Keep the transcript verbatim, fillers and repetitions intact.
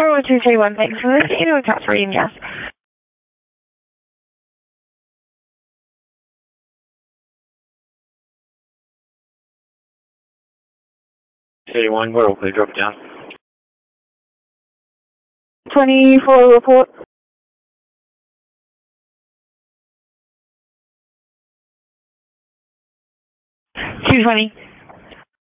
four one two three one, thanks for this. You know, that's reading, yes. eighty-one, where will they drop it down? twenty-four report. two twenty.